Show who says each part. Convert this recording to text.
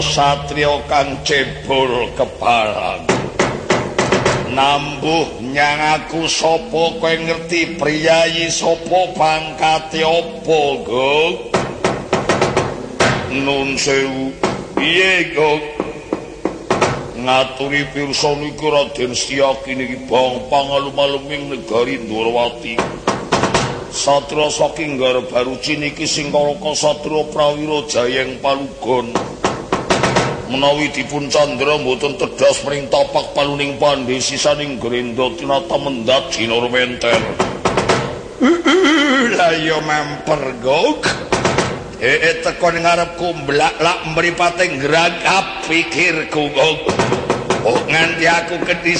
Speaker 1: Satria kang cebol kepalang. Nambuh nyang aku sapa kowe ngerti priyayi sapa pangkate apa, Gog? Nun sewu. Piye, Gog? Ngaturi pirsa niku Raden Setyaki niki bang pangalum-aluming negari Ndrawati. Satria saking Garbaruci niki sing kalaka Satria Prawira Jayeng Palugon. Menawi dipun candra mboten tedhas mring tapak paluning pandhe sisaning Grenda tinata mendhat jinur menter. Lah yo memper, Gog. Teko ning ngarepku mblak-lak mripate ngragap pikirku, Gog. Oh nganti aku kedhi